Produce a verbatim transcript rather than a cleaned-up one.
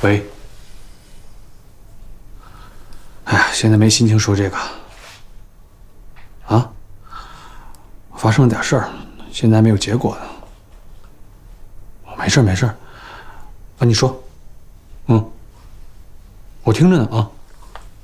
喂。哎呀，现在没心情说这个。啊？发生了点事儿，现在还没有结果呢。没事没事。啊，你说。嗯。我听着呢啊。